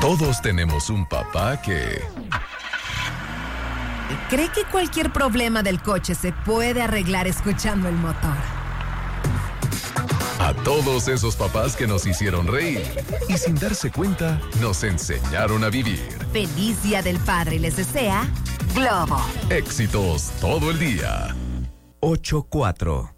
Todos tenemos un papá que cree que cualquier problema del coche se puede arreglar escuchando el motor. A todos esos papás que nos hicieron reír y sin darse cuenta nos enseñaron a vivir. Feliz Día del Padre les desea Globo. Éxitos todo el día. 8-4